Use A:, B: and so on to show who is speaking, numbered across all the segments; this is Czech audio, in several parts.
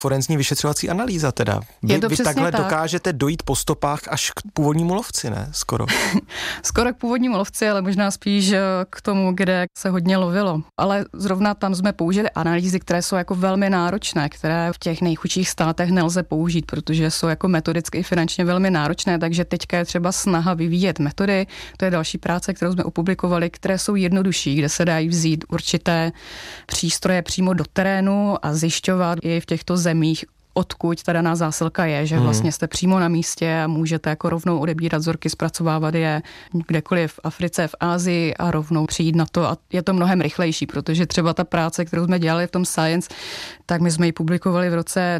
A: forenzní vyšetřovací analýza teda. Vy takhle dokážete dojít po stopách až k původnímu lovci, ne? Skoro.
B: Skoro k původnímu lovci, ale možná spíš k tomu, kde se hodně lovilo. Ale zrovna tam jsme použili analýzy, které jsou jako velmi náročné, které v těch nejchudších státech nelze použít, protože jsou jako metodicky i finančně velmi náročné, takže teďka je třeba snaha vyvíjet metody. To je další práce, kterou jsme opublikovali, které jsou jednodušší, kde se dají vzít určité přístroje přímo do terénu a zjišťovat i v těchto zemích, odkud ta daná zásilka je, že vlastně jste přímo na místě a můžete jako rovnou odebírat vzorky, zpracovávat je kdekoliv v Africe, v Asii a rovnou přijít na to a je to mnohem rychlejší, protože třeba ta práce, kterou jsme dělali v tom Science, tak my jsme ji publikovali v roce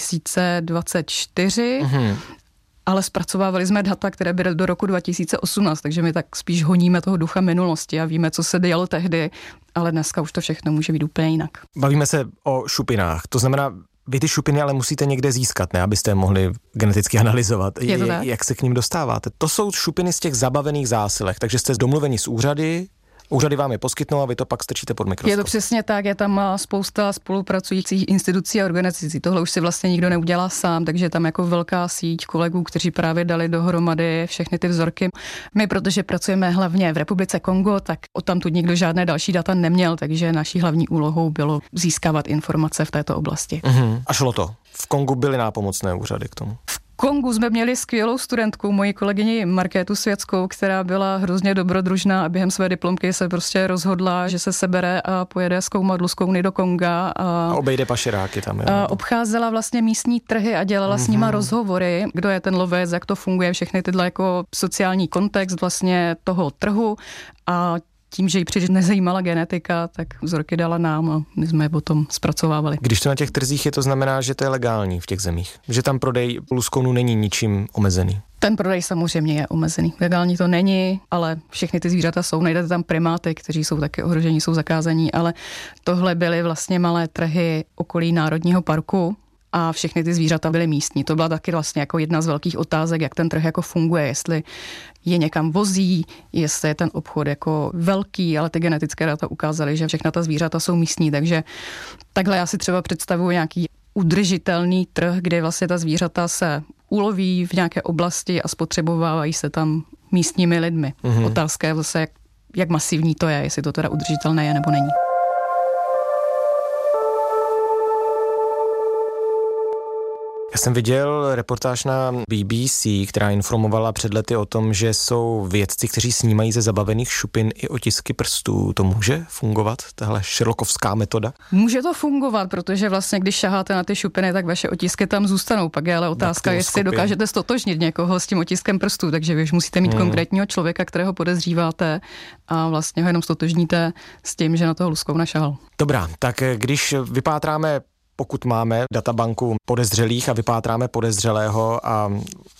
B: 2024, ale zpracovávali jsme data, které byly do roku 2018, takže my tak spíš honíme toho ducha minulosti a víme, co se dělo tehdy, ale dneska už to všechno může být úplně jinak.
A: Bavíme se o šupinách, to znamená, vy ty šupiny ale musíte někde získat, ne, abyste je mohli geneticky analyzovat. Jak se k ním dostáváte? To jsou šupiny z těch zabavených zásilek, takže jste domluveni s úřady vám je poskytnou a vy to pak strčíte pod mikroskop.
B: Je to přesně tak, je tam spousta spolupracujících institucí a organizací. Tohle už si vlastně nikdo neudělá sám, takže je tam jako velká síť kolegů, kteří právě dali dohromady všechny ty vzorky. My, protože pracujeme hlavně v Republice Kongo, tak odtamtud nikdo žádné další data neměl, takže naší hlavní úlohou bylo získávat informace v této oblasti.
A: A šlo to? V Kongu byly nápomocné úřady k tomu?
B: V Kongu jsme měli skvělou studentku, moji kolegyni Markétu Světskou, která byla hrozně dobrodružná a během své diplomky se prostě rozhodla, že se sebere a pojede zkoumat luskouny do Konga. A
A: obejde pašeráky tam.
B: Obcházela vlastně místní trhy a dělala s nima rozhovory, kdo je ten lovec, jak to funguje, všechny tyhle jako sociální kontext vlastně toho trhu a tím, že ji příliš nezajímala genetika, tak vzorky dala nám a my jsme je potom zpracovávali.
A: Když to na těch trzích je, to znamená, že to je legální v těch zemích? Že tam prodej luskounů není ničím omezený?
B: Ten prodej samozřejmě je omezený. Legální to není, ale všechny ty zvířata jsou. Najdete tam primáty, kteří jsou taky ohrožení, jsou zakázaní, ale tohle byly vlastně malé trhy okolí Národního parku a všechny ty zvířata byly místní. To byla taky vlastně jako jedna z velkých otázek, jak ten trh jako funguje, jestli je někam vozí, jestli je ten obchod jako velký, ale ty genetické data ukázaly, že všechna ta zvířata jsou místní, takže takhle já si třeba představuji nějaký udržitelný trh, kde vlastně ta zvířata se uloví v nějaké oblasti a spotřebovávají se tam místními lidmi. Otázka je zase, jak masivní to je, jestli to teda udržitelné je nebo není.
A: Já jsem viděl reportáž na BBC, která informovala před lety o tom, že jsou vědci, kteří snímají ze zabavených šupin i otisky prstů. To může fungovat, tahle sherlockovská metoda?
B: Může to fungovat, protože vlastně, když šaháte na ty šupiny, tak vaše otisky tam zůstanou. Pak je ale otázka, jestli dokážete stotožnit někoho s tím otiskem prstů, takže vy už musíte mít konkrétního člověka, kterého podezříváte a vlastně ho jenom stotožníte s tím, že na toho luskouna šahal.
A: Dobrá, tak když vypátráme, pokud máme databanku podezřelých a vypátráme podezřelého a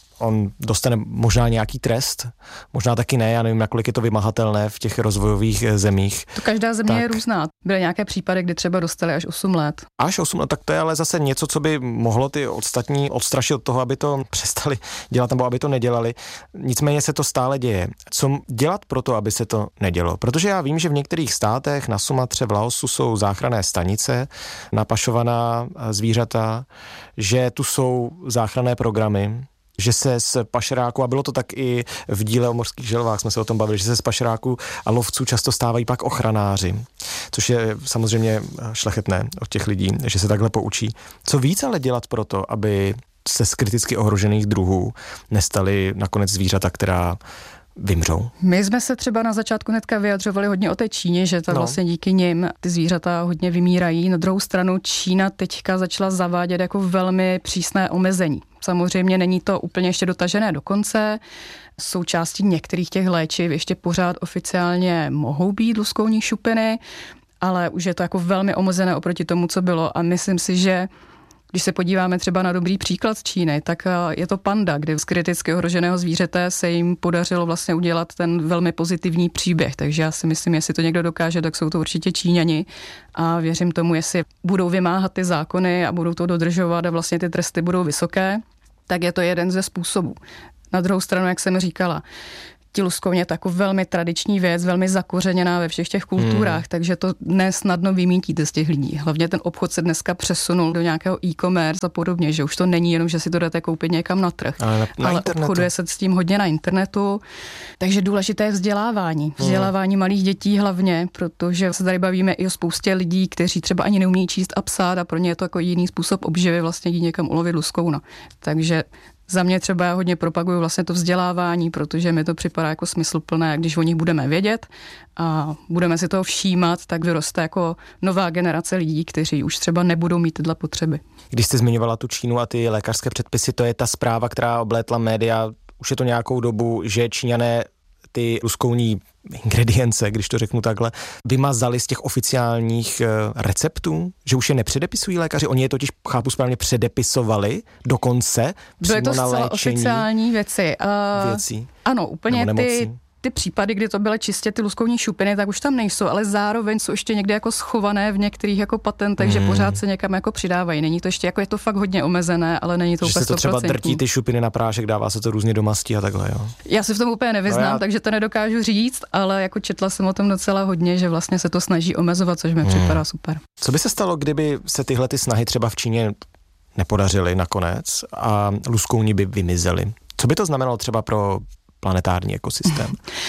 A: on dostane možná nějaký trest, možná taky ne, já nevím, nakolik je to vymahatelné v těch rozvojových zemích.
B: To každá země je různá. Byly nějaké případy, kdy třeba dostali až 8 let.
A: Až 8 let, tak to je ale zase něco, co by mohlo ty ostatní odstrašit od toho, aby to přestali dělat nebo aby to nedělali. Nicméně se to stále děje. Co dělat pro to, aby se to nedělo? Protože já vím, že v některých státech, na Sumatře, v Laosu jsou záchranné stanice na pašovaná zvířata, že tu jsou záchranné programy, že se z pašeráků, a bylo to tak i v díle o mořských želvách, jsme se o tom bavili, že se z pašeráků a lovců často stávají pak ochranáři, což je samozřejmě šlechetné od těch lidí, že se takhle poučí. Co víc ale dělat pro to, aby se z kriticky ohrožených druhů nestaly nakonec zvířata, která vymřou?
B: My jsme se třeba na začátku hnedka vyjadřovali hodně o té Číně, že to vlastně díky nim ty zvířata hodně vymírají. Na druhou stranu Čína teďka začala zavádět jako velmi přísné omezení. Samozřejmě není to úplně ještě dotažené do konce. Součástí některých těch léčiv ještě pořád oficiálně mohou být luskouní šupiny, ale už je to jako velmi omezené oproti tomu, co bylo. A myslím si, že když se podíváme třeba na dobrý příklad z Číny, tak je to panda, kde z kriticky ohroženého zvířete se jim podařilo vlastně udělat ten velmi pozitivní příběh. Takže já si myslím, jestli to někdo dokáže, tak jsou to určitě Číňani a věřím tomu, jestli budou vymáhat ty zákony a budou to dodržovat a vlastně ty tresty budou vysoké, tak je to jeden ze způsobů. Na druhou stranu, jak jsem říkala, ti luskouně je to jako velmi tradiční věc, velmi zakořeněná ve všech těch kulturách, takže to nesnadno vymítíte z těch lidí. Hlavně ten obchod se dneska přesunul do nějakého e-commerce a podobně, že už to není jenom, že si to jdete koupit někam na trh, ale obchoduje se s tím hodně na internetu. Takže důležité je vzdělávání. Vzdělávání malých dětí hlavně, protože se tady bavíme i o spoustě lidí, kteří třeba ani neumí číst a psát a pro ně je to jako jiný způsob obživy vlastně jít někam ulovit luskouna. Takže za mě třeba já hodně propaguju vlastně to vzdělávání, protože mi to připadá jako smysluplné, když o nich budeme vědět a budeme si toho všímat, tak vyroste jako nová generace lidí, kteří už třeba nebudou mít tyhle potřeby.
A: Když jste zmiňovala tu Čínu a ty lékařské předpisy, to je ta zpráva, která oblétla média, už je to nějakou dobu, že Číňané ty luskouní ingredience, když to řeknu takhle, vymazali z těch oficiálních receptů, že už je nepředepisují lékaři, oni je totiž, chápu správně, předepisovali dokonce přímo na léčení. Byly to
B: oficiální věci. Ano, úplně ty případy, kdy to byly čistě ty luskouní šupiny, tak už tam nejsou, ale zároveň jsou ještě někde jako schované v některých jako patentech, že pořád se někam jako přidávají. Není to ještě jako, je to fakt hodně omezené, ale není to úplně 100%.
A: Že se to třeba drtí ty šupiny na prášek, dává se to různě do mastí a takhle, jo.
B: Já si v tom úplně nevyznám, takže to nedokážu říct, ale jako četla jsem o tom docela hodně, že vlastně se to snaží omezovat, což mi připadá super.
A: Co by se stalo, kdyby se tyhle ty snahy třeba v Číně nepodařily nakonec a luskouni by vymizely? Co by to znamenalo třeba pro planetární ekosystém?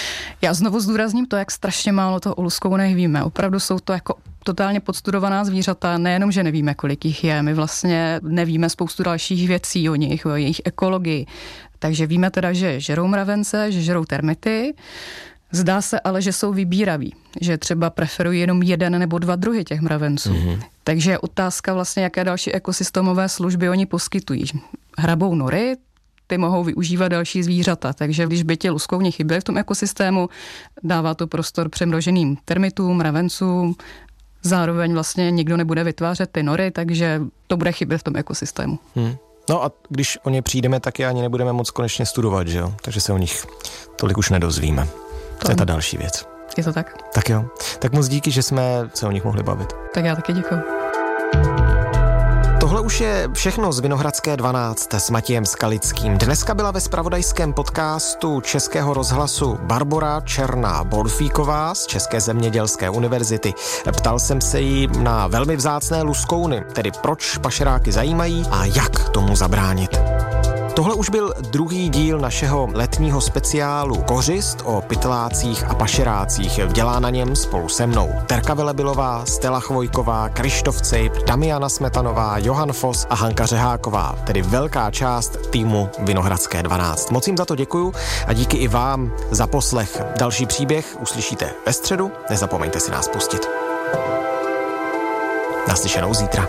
B: Já znovu zdůrazním to, jak strašně málo toho o luskounech víme. Opravdu jsou to jako totálně podstudovaná zvířata, nejenom, že nevíme, kolik jich je, my vlastně nevíme spoustu dalších věcí o nich, o jejich ekologii. Takže víme teda, že žerou mravence, že žerou termity, zdá se ale, že jsou vybíraví, že třeba preferují jenom jeden nebo dva druhy těch mravenců. Takže je otázka vlastně, jaké další ekosystémové služby oni poskytují. Hrabou nory, ty mohou využívat další zvířata, takže když by ti luskouni chyběly v tom ekosystému, dává to prostor přemnoženým termitům, mravencům, zároveň vlastně nikdo nebude vytvářet ty nory, takže to bude chybět v tom ekosystému.
A: No a když o ně přijdeme, tak je ani nebudeme moc konečně studovat, že jo? Takže se o nich tolik už nedozvíme. To je ta další věc.
B: Je to tak?
A: Tak jo. Tak moc díky, že jsme se o nich mohli bavit.
B: Tak já taky děkuju.
A: Tohle už je všechno z Vinohradské 12 s Matějem Skalickým. Dneska byla ve zpravodajském podcastu Českého rozhlasu Barbora Černá-Bolfíková z České zemědělské univerzity. Ptal jsem se jí na velmi vzácné luskouny, tedy proč pašeráky zajímají a jak tomu zabránit. Tohle už byl druhý díl našeho letního speciálu Kořist o pytlácích a pašerácích. Dělá na něm spolu se mnou Terka Velebilová, Stella Chvojková, Krištof Cejp, Damiana Smetanová, Johan Foss a Hanka Řeháková, tedy velká část týmu Vinohradské 12. Moc jim za to děkuju a díky i vám za poslech. Další příběh uslyšíte ve středu, nezapomeňte si nás pustit. Naslyšenou zítra.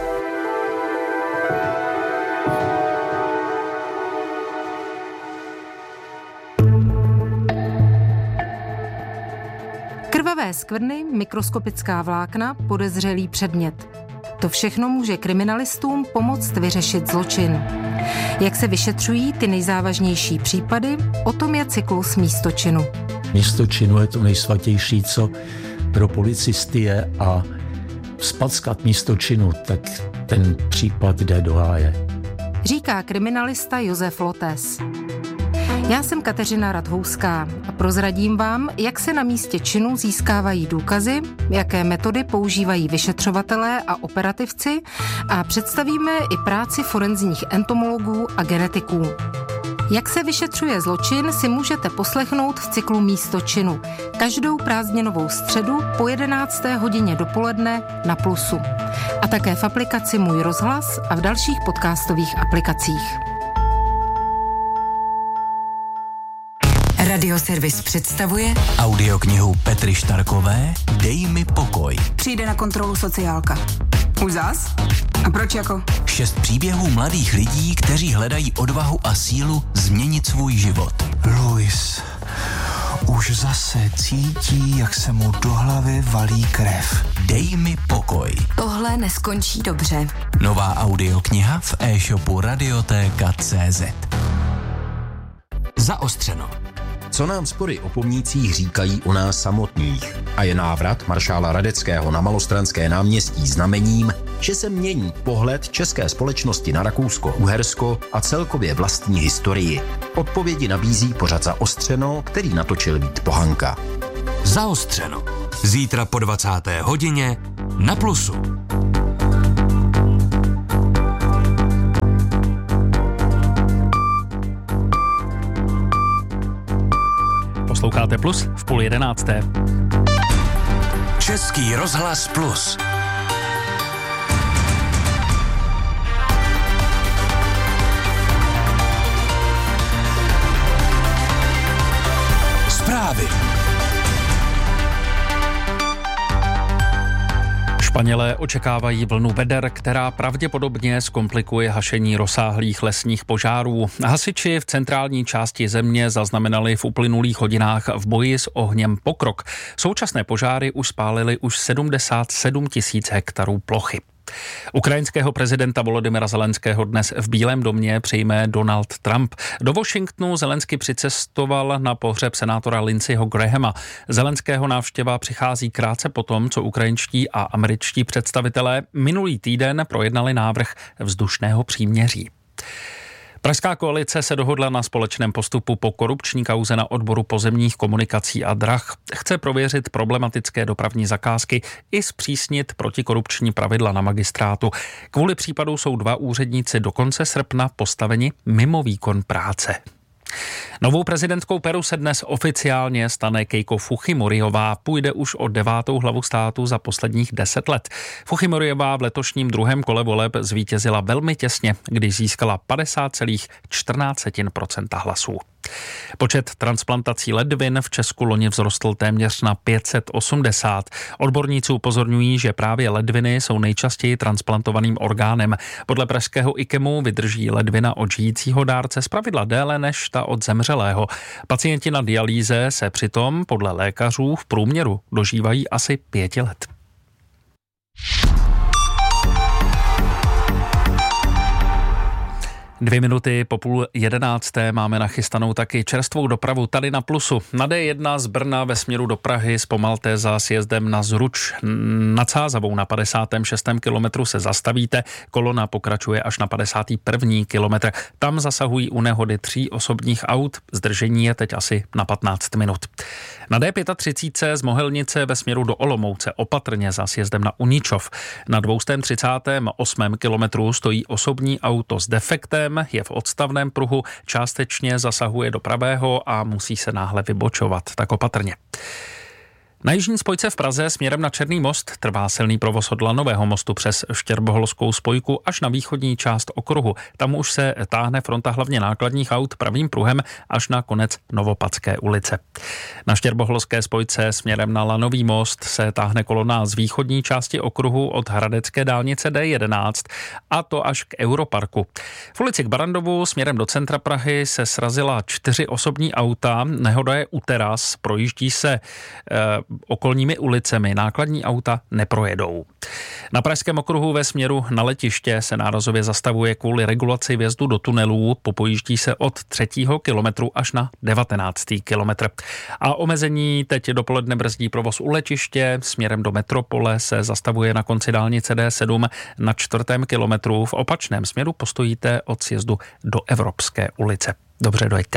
C: Krvavé skvrny, mikroskopická vlákna, podezřelý předmět. To všechno může kriminalistům pomoct vyřešit zločin. Jak se vyšetřují ty nejzávažnější případy, o tom je cyklus Místo činu.
D: Místo činu je to nejsvatější, co pro policisty je, a spackat místo činu, tak ten případ jde do háje.
C: Říká kriminalista Josef Lotes. Já jsem Kateřina Radhouská a prozradím vám, jak se na místě činu získávají důkazy, jaké metody používají vyšetřovatelé a operativci a představíme i práci forenzních entomologů a genetiků. Jak se vyšetřuje zločin, si můžete poslechnout v cyklu Místo činu každou prázdninovou středu po 11. hodině dopoledne na Plusu. A také v aplikaci Můj rozhlas a v dalších podcastových aplikacích.
E: Radioservis představuje
F: audioknihu Petry Štarkové Dej mi pokoj.
E: Přijde na kontrolu sociálka. Už zas? A proč jako?
F: 6 příběhů mladých lidí, kteří hledají odvahu a sílu změnit svůj život.
G: Luis už zase cítí, jak se mu do hlavy valí krev.
F: Dej mi pokoj.
E: Tohle neskončí dobře.
F: Nová audiokniha v e-shopu radiotéka.cz. Zaostřeno.
H: Co nám spory o pomnících říkají o nás samotných? A je návrat maršála Radeckého na Malostranské náměstí znamením, že se mění pohled české společnosti na Rakousko-Uhersko a celkově vlastní historii. Odpovědi nabízí pořad Zaostřeno, který natočil Vít Pohanka.
F: Zaostřeno. Zítra po 20. hodině na Plusu.
I: Posloucháte Plus v 10:30.
F: Český rozhlas Plus. Zprávy.
I: Španělé očekávají vlnu veder, která pravděpodobně zkomplikuje hašení rozsáhlých lesních požárů. Hasiči v centrální části země zaznamenali v uplynulých hodinách v boji s ohněm pokrok. Současné požáry už spálily 77 000 hektarů plochy. Ukrajinského prezidenta Volodymyra Zelenského dnes v Bílém domě přijme Donald Trump. Do Washingtonu Zelensky přicestoval na pohřeb senátora Lindseyho Grahama. Zelenského návštěva přichází krátce potom, co ukrajinští a američtí představitelé minulý týden projednali návrh vzdušného příměří. Pražská koalice se dohodla na společném postupu po korupční kauze na odboru pozemních komunikací a drah. Chce prověřit problematické dopravní zakázky i zpřísnit protikorupční pravidla na magistrátu. Kvůli případu jsou 2 úředníci do konce srpna postaveni mimo výkon práce. Novou prezidentkou Peru se dnes oficiálně stane Keiko Fujimorisová. Půjde už o 9. hlavu státu za posledních 10 let. Fujimorisová v letošním druhém kole voleb zvítězila velmi těsně, když získala 50,14% hlasů. Počet transplantací ledvin v Česku loni vzrostl téměř na 580. Odborníci upozorňují, že právě ledviny jsou nejčastěji transplantovaným orgánem. Podle pražského IKEMu vydrží ledvina od žijícího dárce zpravidla déle než ta od zemřelého. Pacienti na dialýze se přitom podle lékařů v průměru dožívají asi 5 let. Dvě minuty po 10:30 máme nachystanou taky čerstvou dopravu tady na Plusu. Na D1 z Brna ve směru do Prahy zpomalte za sjezdem na Zruč. Nad Sázavou na 56. kilometru se zastavíte, kolona pokračuje až na 51. kilometr. Tam zasahují u nehody 3 osobních aut, zdržení je teď asi na 15 minut. Na D35 z Mohelnice ve směru do Olomouce opatrně za sjezdem na Uničov. Na 238. kilometru stojí osobní auto s defektem, je v odstavném pruhu, částečně zasahuje do pravého a musí se náhle vybočovat, tak opatrně. Na jižní spojce v Praze směrem na Černý most trvá silný provoz od Lanového mostu přes Štěrboholskou spojku až na východní část okruhu. Tam už se táhne fronta hlavně nákladních aut pravým pruhem až na konec Novopadské ulice. Na Štěrboholské spojce směrem na Lanový most se táhne kolona z východní části okruhu od hradecké dálnice D11 a to až k Europarku. V ulici k Barandovu směrem do centra Prahy se srazila 4 osobní auta. Nehoda je u teras, projíždí se okolními ulicemi, nákladní auta neprojedou. Na pražském okruhu ve směru na letiště se nárazově zastavuje kvůli regulaci vjezdu do tunelů, popojíždí se od 3. kilometru až na 19. kilometr. A omezení teď dopoledne brzdí provoz u letiště, směrem do metropole se zastavuje na konci dálnice D7 na 4. kilometru, v opačném směru postojíte od sjezdu do Evropské ulice. Dobře, dojďte.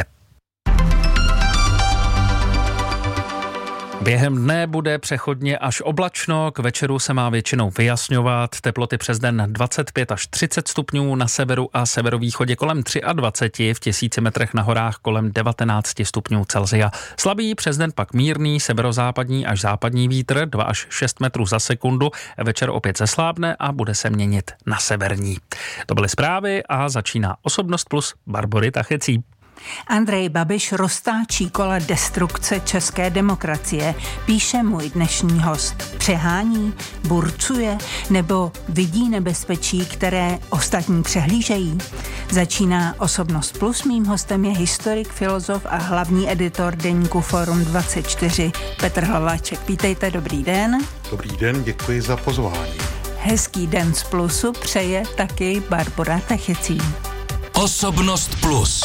I: Během dne bude přechodně až oblačno, k večeru se má většinou vyjasňovat, teploty přes den 25 až 30 stupňů, na severu a severovýchodě kolem 23, v 1000 metrech na horách kolem 19 stupňů Celsia. Slabý přes den pak mírný severozápadní až západní vítr 2 až 6 metrů za sekundu, večer opět zeslábne a bude se měnit na severní. To byly zprávy a začíná Osobnost plus Barbory Tachecí.
J: Andrej Babiš roztáčí kola destrukce české demokracie, píše můj dnešní host. Přehání, burcuje nebo vidí nebezpečí, které ostatní přehlížejí? Začíná Osobnost plus, mým hostem je historik, filozof a hlavní editor deníku Forum 24 Petr Hlaváček. Vítejte, dobrý den.
K: Dobrý den, děkuji za pozvání.
J: Hezký den z Plusu přeje taky Barbora Tachecí.
F: Osobnost plus.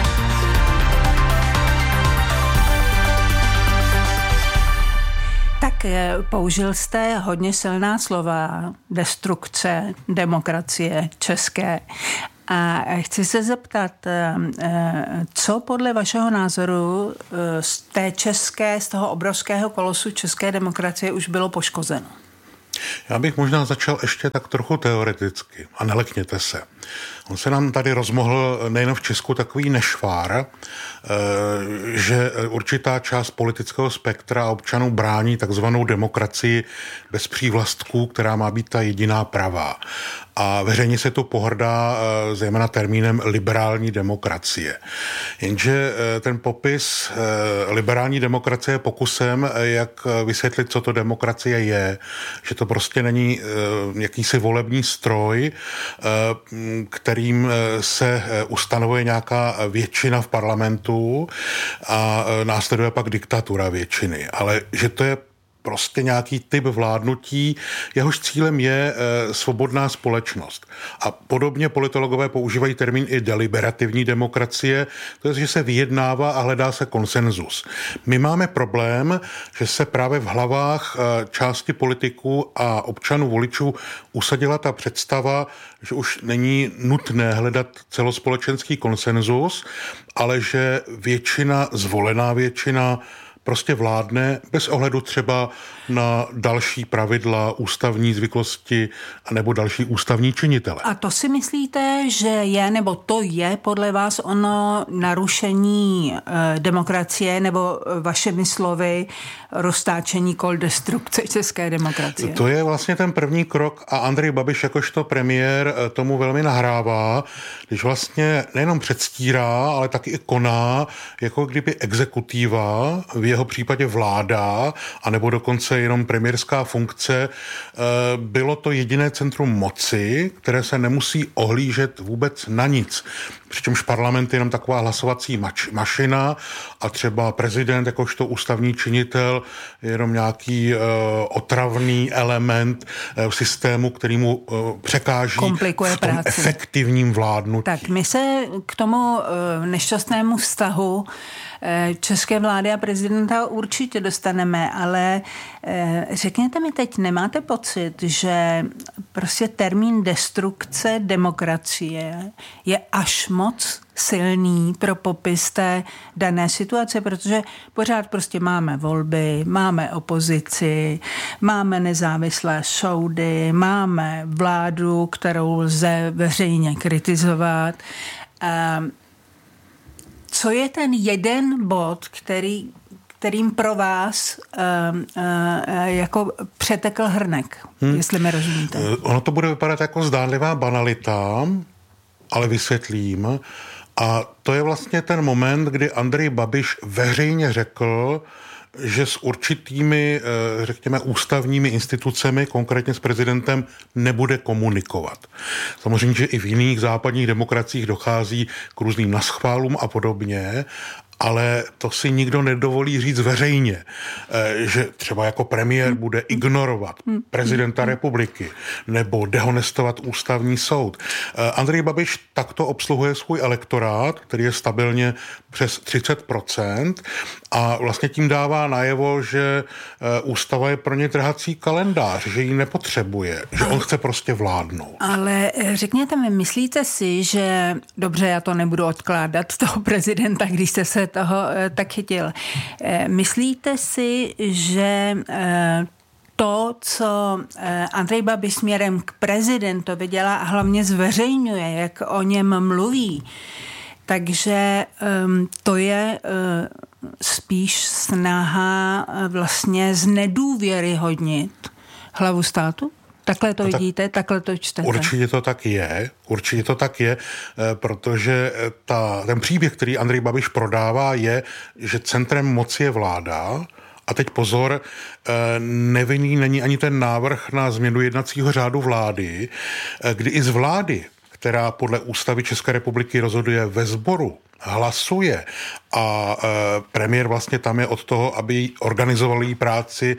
J: Tak Tak použil jste hodně silná slova, destrukce demokracie české. A chci se zeptat, co podle vašeho názoru z toho obrovského kolosu české demokracie už bylo poškozeno?
K: Já bych možná začal ještě tak trochu teoreticky a nelekněte se. On se nám tady rozmohl nejen v Česku takový nešvár, že určitá část politického spektra občanů brání takzvanou demokracii bez přívlastků, která má být ta jediná pravá. A veřejně se to pohrdá zejména termínem liberální demokracie. Jenže ten popis liberální demokracie je pokusem, jak vysvětlit, co to demokracie je, že to prostě není jakýsi volební stroj, kterým se ustanovuje nějaká většina v parlamentu a následuje pak diktatura většiny. Ale že to je prostě nějaký typ vládnutí, jehož cílem je svobodná společnost. A podobně politologové používají termín i deliberativní demokracie, to je, že se vyjednává a hledá se konsenzus. My máme problém, že se právě v hlavách části politiků a občanů voličů usadila ta představa, že už není nutné hledat celospolečenský konsenzus, ale že většina, zvolená většina, prostě vládne bez ohledu třeba na další pravidla, ústavní zvyklosti nebo další ústavní činitele.
J: A to si myslíte, že je, nebo to je podle vás ono narušení demokracie, nebo vašemi slovy roztáčení kol destrukce české demokracie?
K: To je vlastně ten první krok a Andrej Babiš jakožto premiér tomu velmi nahrává, když vlastně nejenom předstírá, ale taky i koná, jako kdyby exekutiva, v jeho případě vláda, anebo dokonce jenom premiérská funkce, bylo to jediné centrum moci, které se nemusí ohlížet vůbec na nic. Přičemž parlament je jenom taková hlasovací mašina a třeba prezident jakožto ústavní činitel je jenom nějaký otravný element v systému, který mu překáží
J: komplikuje
K: v tom
J: práci.
K: Efektivním vládnutí.
J: Tak my se k tomu nešťastnému vztahu české vlády a prezidenta určitě dostaneme, ale řekněte mi teď, nemáte pocit, že prostě termín destrukce demokracie je až moc silný pro popis té dané situace, protože pořád prostě máme volby, máme opozici, máme nezávislé soudy, máme vládu, kterou lze veřejně kritizovat. Co je ten jeden bod, kterým pro vás jako přetekl hrnek, jestli mi rozumíte?
K: Ono to bude vypadat jako zdánlivá banalita, ale vysvětlím. A to je vlastně ten moment, kdy Andrej Babiš veřejně řekl, že s určitými, řekněme, ústavními institucemi, konkrétně s prezidentem, nebude komunikovat. Samozřejmě, že i v jiných západních demokraciích dochází k různým naschválům a podobně, ale to si nikdo nedovolí říct veřejně, že třeba jako premiér bude ignorovat prezidenta republiky nebo dehonestovat ústavní soud. Andrej Babiš takto obsluhuje svůj elektorát, který je stabilně přes 30% a vlastně tím dává najevo, že ústava je pro ně trhací kalendář, že ji nepotřebuje, že on chce prostě vládnout.
J: Ale řekněte mi, myslíte si, že, dobře, já to nebudu odkládat, toho prezidenta, když jste se toho tak chytil. Myslíte si, že to, co Andrej Babiš směrem k prezidentovi dělá a hlavně zveřejňuje, jak o něm mluví, takže to je spíš snaha vlastně znedůvěryhodnit hlavu státu? Takhle to vidíte, takhle to čtete.
K: Určitě to tak je, protože ten příběh, který Andrej Babiš prodává, je, že centrem moci je vláda. A teď pozor, nevinný není ani ten návrh na změnu jednacího řádu vlády, kdy i z vlády, která podle ústavy České republiky rozhoduje ve sboru, hlasuje a premiér vlastně tam je od toho, aby organizoval její práci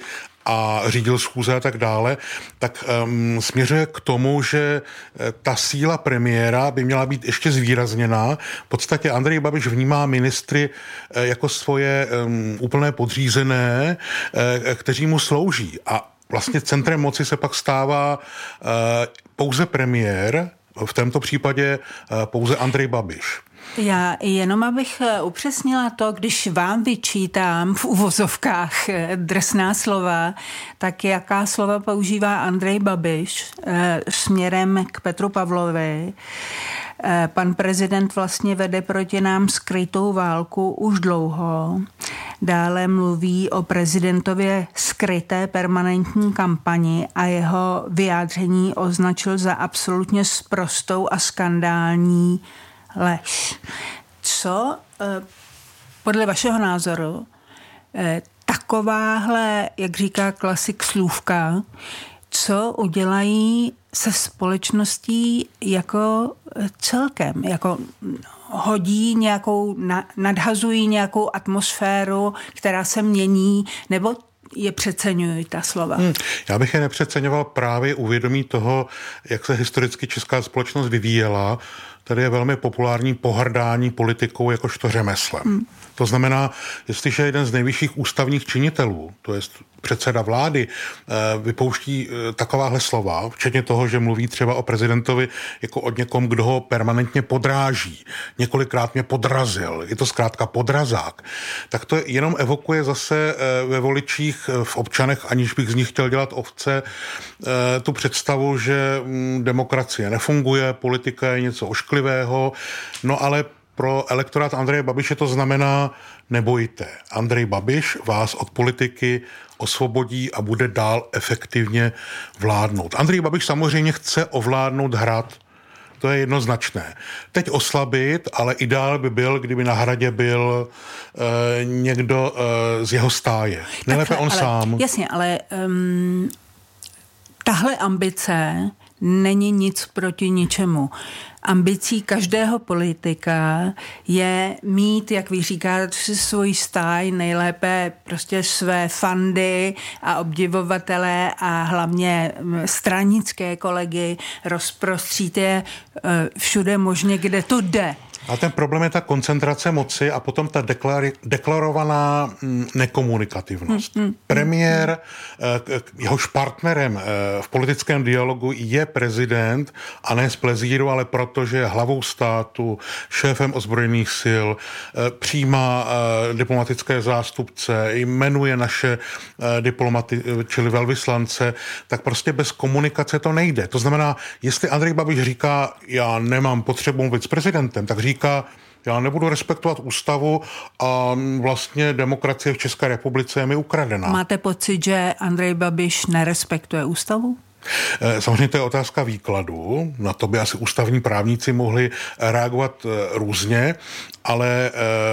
K: a řídil schůze a tak dále, tak směřuje k tomu, že ta síla premiéra by měla být ještě zvýrazněná. V podstatě Andrej Babiš vnímá ministry jako svoje úplné podřízené, kteří mu slouží. A vlastně centrem moci se pak stává pouze premiér, v tomto případě pouze Andrej Babiš.
J: Já jenom abych upřesnila to, když vám vyčítám v uvozovkách drsná slova, tak jaká slova používá Andrej Babiš směrem k Petru Pavlovi. Pan prezident vlastně vede proti nám skrytou válku už dlouho. Dále mluví o prezidentově skryté permanentní kampani a jeho vyjádření označil za absolutně sprostou a skandální lež. Co podle vašeho názoru takováhle, jak říká klasik slůvka, co udělají se společností jako celkem, jako hodí nějakou, nadhazují nějakou atmosféru, která se mění, nebo je přeceňují ta slova?
K: Já bych je nepřeceňoval právě u vědomí toho, jak se historicky česká společnost vyvíjela. Tady je velmi populární pohrdání politikou jakožto řemeslem. To znamená, jestliže jeden z nejvyšších ústavních činitelů, to je předseda vlády, vypouští takováhle slova, včetně toho, že mluví třeba o prezidentovi jako o někom, kdo ho permanentně podráží, několikrát mě podrazil, je to zkrátka podrazák, tak to jenom evokuje zase ve voličích, v občanech, aniž bych z nich chtěl dělat ovce, tu představu, že demokracie nefunguje, politika je něco ošklivého, no ale pro elektorát Andreje Babiše to znamená nebojte. Andrej Babiš vás od politiky osvobodí a bude dál efektivně vládnout. Andrej Babiš samozřejmě chce ovládnout hrad. To je jednoznačné. Teď oslabit, ale ideál by byl, kdyby na hradě byl někdo z jeho stáje. Nejlépe on sám.
J: Jasně, ale tahle ambice není nic proti ničemu. Ambicí každého politika je mít, jak vy říkáte, svůj stáj, nejlépe prostě své fandy a obdivovatele a hlavně stranické kolegy, rozprostřít je všude možně, kde to jde.
K: A ten problém je ta koncentrace moci a potom ta deklarovaná nekomunikativnost. Premiér, jehož partnerem v politickém dialogu je prezident a ne z plezíru, ale protože je hlavou státu, šéfem ozbrojených sil, přijímá diplomatické zástupce, jmenuje naše diplomaty, čili velvyslance, tak prostě bez komunikace to nejde. To znamená, jestli Andrej Babiš říká, já nemám potřebu mluvit s prezidentem, tak říká, já nebudu respektovat ústavu a vlastně demokracie v České republice je mi ukradená.
J: Máte pocit, že Andrej Babiš nerespektuje ústavu?
K: Samozřejmě to je otázka výkladu, na to by asi ústavní právníci mohli reagovat různě, ale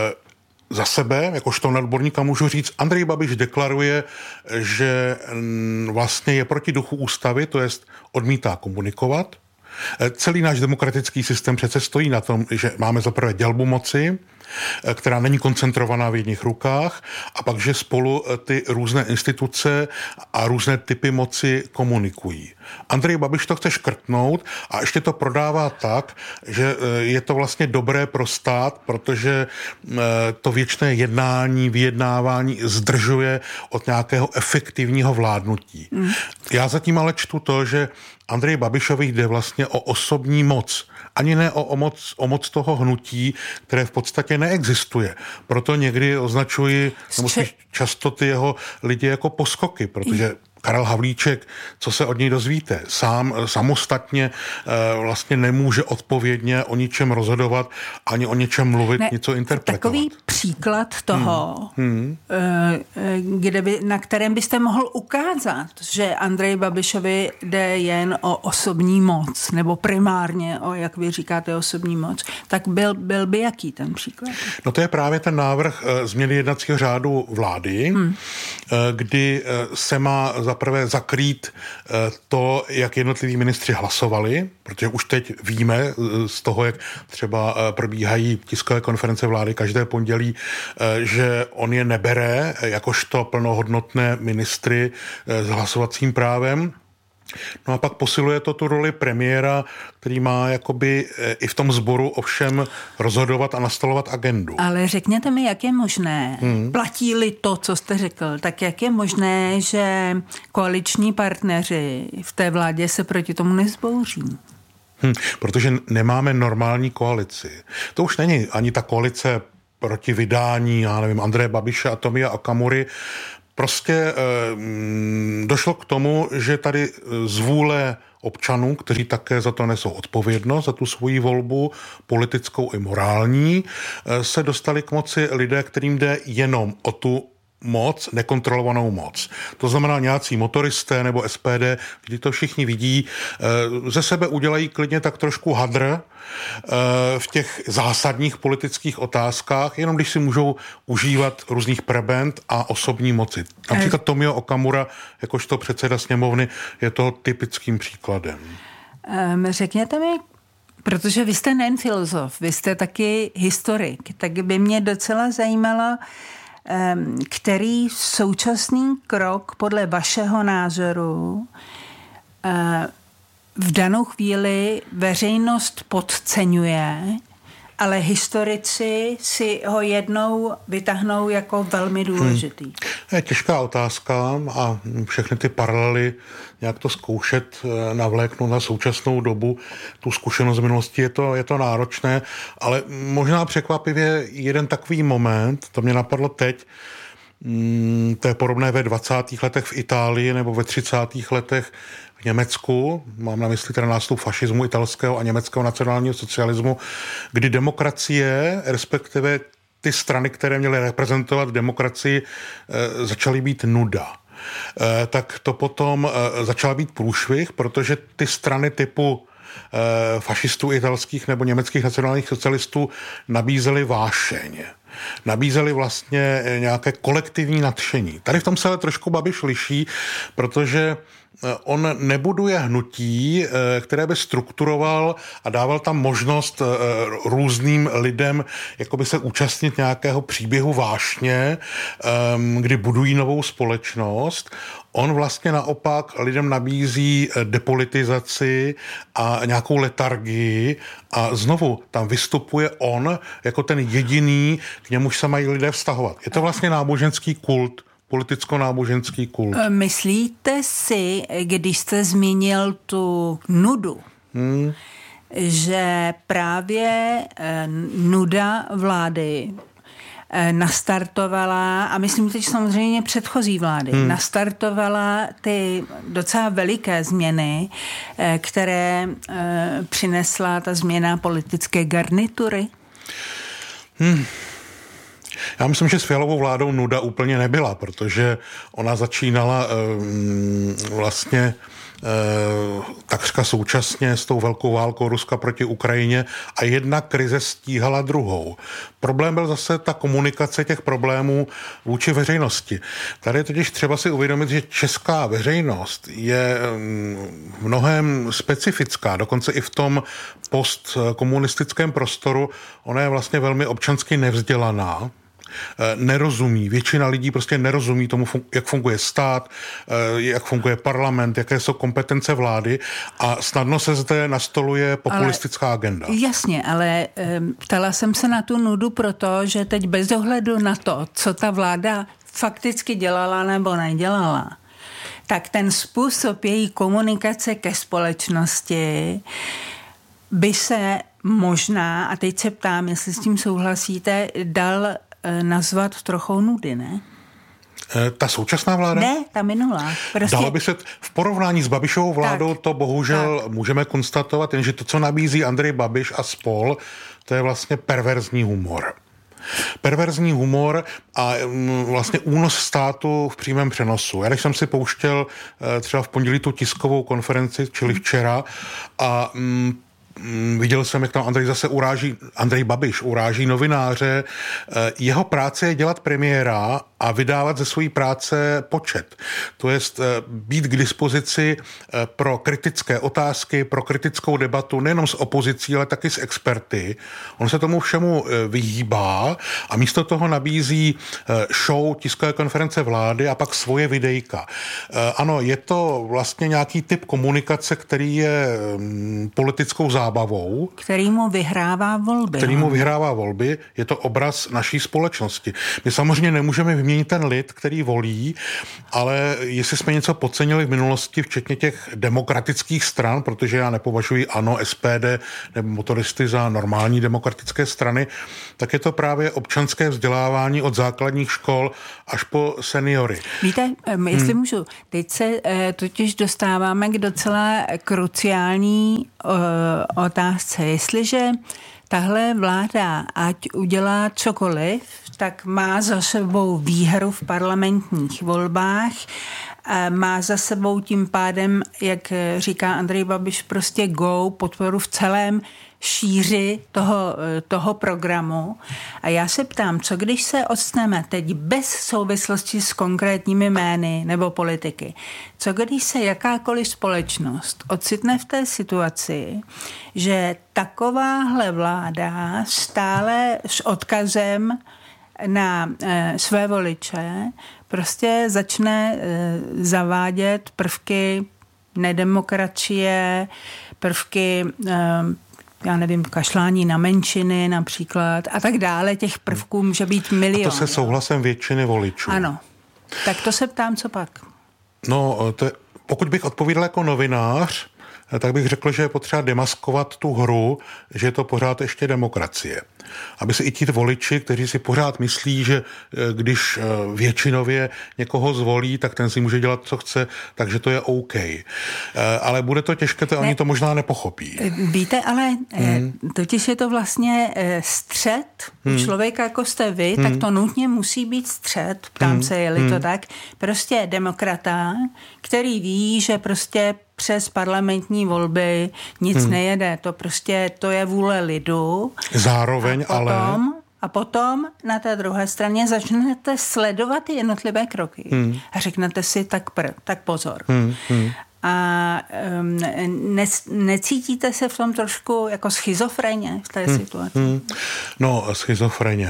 K: za sebe, jakožto nadborníka můžu říct, Andrej Babiš deklaruje, že vlastně je proti duchu ústavy, to jest odmítá komunikovat. Celý náš demokratický systém přece stojí na tom, že máme zaprvé dělbu moci, která není koncentrovaná v jedných rukách, a pak, že spolu ty různé instituce a různé typy moci komunikují. Andrej Babiš to chce škrtnout a ještě to prodává tak, že je to vlastně dobré pro stát, protože to věčné jednání, vyjednávání zdržuje od nějakého efektivního vládnutí. Já zatím ale čtu to, že Andrej Babišovi jde vlastně o osobní moc. Ani ne o moc toho hnutí, které v podstatě neexistuje. Proto někdy označuji často ty jeho lidi jako poskoky, protože Karel Havlíček, co se od něj dozvíte? Sám samostatně vlastně nemůže odpovědně o ničem rozhodovat, ani o něčem mluvit, něco interpretovat.
J: Takový příklad toho, na kterém byste mohl ukázat, že Andrej Babišovi jde jen o osobní moc, nebo primárně o, jak vy říkáte, osobní moc, tak byl by jaký ten příklad?
K: No to je právě ten návrh změny jednacího řádu vlády, kdy se má za zaprvé zakrýt to, jak jednotliví ministři hlasovali, protože už teď víme z toho, jak třeba probíhají tiskové konference vlády každé pondělí, že on je nebere jakožto plnohodnotné ministry s hlasovacím právem. No a pak posiluje to tu roli premiéra, který má jakoby i v tom sboru ovšem rozhodovat a nastolovat agendu.
J: Ale řekněte mi, jak je možné, platí-li to, co jste řekl, tak jak je možné, že koaliční partneři v té vládě se proti tomu nezbouří?
K: Protože nemáme normální koalici. To už není ani ta koalice proti vydání, já nevím, Andreje Babiše a Tomia Okamury. Prostě došlo k tomu, že tady z vůle občanů, kteří také za to nesou odpovědnost, za tu svoji volbu, politickou i morální, se dostali k moci lidé, kterým jde jenom o tu moc, nekontrolovanou moc. To znamená nějací motoristé nebo SPD, kdy to všichni vidí, ze sebe udělají klidně tak trošku hadr v těch zásadních politických otázkách, jenom když si můžou užívat různých prebend a osobní moci. Například Tomio Okamura, jakožto předseda sněmovny, je toho typickým příkladem.
J: Řekněte mi, protože vy jste nejen filozof, vy jste taky historik, tak by mě docela zajímalo, který současný krok podle vašeho názoru v danou chvíli veřejnost podceňuje, ale historici si ho jednou vytáhnou jako velmi důležitý.
K: Je těžká otázka a všechny ty paralely nějak to zkoušet navléknout na současnou dobu, tu zkušenost z minulosti, je to náročné, ale možná překvapivě jeden takový moment, to mě napadlo teď, to je podobné ve 20. letech v Itálii nebo ve 30. letech v Německu, mám na mysli teda nástup fašismu italského a německého nacionálního socialismu, kdy demokracie, respektive ty strany, které měly reprezentovat demokracii, začaly být nuda. Tak to potom začala být průšvih, protože ty strany typu fašistů italských nebo německých nacionálních socialistů nabízely vášeň. Nabízeli vlastně nějaké kolektivní nadšení. Tady v tom se ale trošku Babiš liší, protože on nebuduje hnutí, které by strukturoval a dával tam možnost různým lidem jakoby se účastnit nějakého příběhu vášně, kdy budují novou společnost. On vlastně naopak lidem nabízí depolitizaci a nějakou letargii a znovu tam vystupuje on jako ten jediný, k němuž se mají lidé vztahovat. Je to vlastně náboženský kult, politicko-náboženský kult.
J: Myslíte si, když jste zmínil tu nudu, že právě nuda vlády nastartovala, a myslím teď samozřejmě předchozí vlády, nastartovala ty docela veliké změny, které přinesla ta změna politické garnitury?
K: Já myslím, že s Fialovou vládou nuda úplně nebyla, protože ona začínala vlastně takřka současně s tou velkou válkou Ruska proti Ukrajině a jedna krize stíhala druhou. Problém byl zase ta komunikace těch problémů vůči veřejnosti. Tady je totiž třeba si uvědomit, že česká veřejnost je v mnohem specifická, dokonce i v tom postkomunistickém prostoru. Ona je vlastně velmi občansky nevzdělaná, nerozumí. Většina lidí prostě nerozumí tomu, jak funguje stát, jak funguje parlament, jaké jsou kompetence vlády a snadno se zde nastoluje populistická agenda.
J: Jasně, ale ptala jsem se na tu nudu proto, že teď bez ohledu na to, co ta vláda fakticky dělala nebo nedělala, tak ten způsob její komunikace ke společnosti by se možná, a teď se ptám, jestli s tím souhlasíte, dal nazvat trochu nudy, ne?
K: Ta současná vláda?
J: Ne, ta minulá. Prostě...
K: Dalo by se v porovnání s Babišovou vládou, tak, to bohužel tak můžeme konstatovat, jenže to, co nabízí Andrej Babiš a spol, to je vlastně perverzní humor. Perverzní humor a vlastně únos státu v přímém přenosu. Já když jsem si pouštěl třeba v pondělí tu tiskovou konferenci, čili včera, a viděl jsem, jak tam Andrej Babiš uráží novináře. Jeho práce je dělat premiéra a vydávat ze své práce počet. To jest být k dispozici pro kritické otázky, pro kritickou debatu, nejenom s opozicí, ale taky s experty. On se tomu všemu vyhýbá a místo toho nabízí show, tiskové konference vlády a pak svoje videjka. Ano, je to vlastně nějaký typ komunikace, který je politickou zábavou.
J: Který mu vyhrává volby. Je to obraz naší společnosti.
K: My samozřejmě nemůžeme vyměnit ten lid, který volí, ale jestli jsme něco podcenili v minulosti, včetně těch demokratických stran, protože já nepovažuji ANO, SPD nebo motoristy za normální demokratické strany, tak je to právě občanské vzdělávání od základních škol až po seniory.
J: Víte, jestli můžu, teď se totiž dostáváme k docela kruciální otázce. Jestliže tahle vláda, ať udělá cokoliv, tak má za sebou výhru v parlamentních volbách, má za sebou tím pádem, jak říká Andrej Babiš, prostě podporu v celém šíři toho programu. A já se ptám, co když se odstneme teď bez souvislosti s konkrétními jmény nebo politiky, co když se jakákoliv společnost ocitne v té situaci, že takováhle vláda stále s odkazem na své voliče prostě začne zavádět prvky nedemokracie, prvky já nevím, kašlání na menšiny například a tak dále. Těch prvků může být milion.
K: A to se souhlasem většiny voličů.
J: Ano. Tak to se ptám, co pak?
K: No, pokud bych odpovídal jako novinář, tak bych řekl, že je potřeba demaskovat tu hru, že je to pořád ještě demokracie. Aby si i ti voliči, kteří si pořád myslí, že když většinově někoho zvolí, tak ten si může dělat, co chce, takže to je OK. Ale bude to těžké, oni to možná nepochopí.
J: Víte, ale totiž je to vlastně střet člověka, jako jste vy, tak to nutně musí být střet, ptám se, je-li to tak, prostě demokrata, který ví, že prostě přes parlamentní volby nic nejede. To je vůle lidu.
K: Zároveň
J: a potom na té druhé straně začnete sledovat ty jednotlivé kroky. A řeknete si, tak pozor. A necítíte se v tom trošku jako schizofreně v té situaci?
K: No, schizofreně.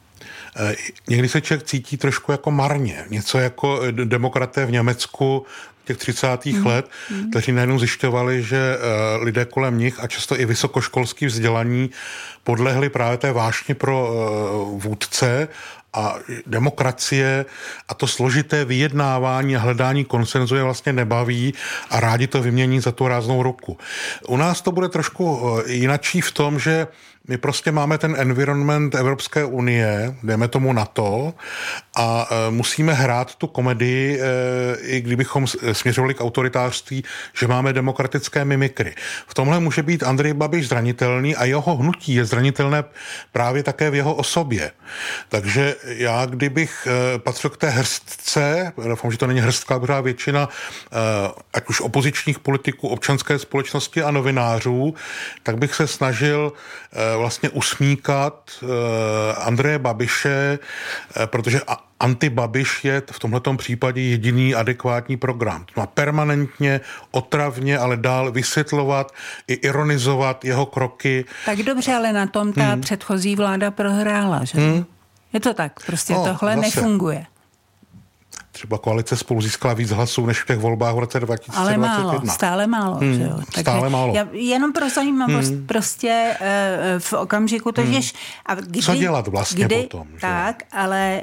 K: Někdy se člověk cítí trošku jako marně. Něco jako demokraté v Německu těch 30. let, kteří najednou zjišťovali, že lidé kolem nich a často i vysokoškolský vzdělaní podlehli právě té vášni pro vůdce a demokracie a to složité vyjednávání a hledání konsenzu je vlastně nebaví a rádi to vymění za tu ráznou ruku. U nás to bude trošku jinačí v tom, že my prostě máme ten environment Evropské unie, jdeme tomu NATO a musíme hrát tu komedii, i kdybychom směřovali k autoritářství, že máme demokratické mimikry. V tomhle může být Andrej Babiš zranitelný a jeho hnutí je zranitelné právě také v jeho osobě. Takže já, kdybych patřil k té hrstce, doufám, že to není hrstka, pořád většina, ať už opozičních politiků, občanské společnosti a novinářů, tak bych se snažil vlastně usmíkat Andreje Babiše, protože anti-Babiš je v tomhletom případě jediný adekvátní program. To má permanentně, otravně, ale dál vysvětlovat i ironizovat jeho kroky.
J: Tak dobře, ale na tom ta předchozí vláda prohrála, že? Je to tak, prostě tohle nefunguje.
K: Třeba koalice Spolu získala víc hlasů než v těch volbách v roce 2021.
J: Ale málo, stále málo. Že jo?
K: Stále málo.
J: Jenom pro zajímavost prostě v okamžiku totiž...
K: Co dělat vlastně potom? Že?
J: Tak, ale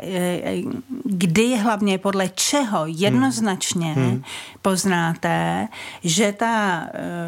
J: kdy hlavně podle čeho jednoznačně poznáte, že ta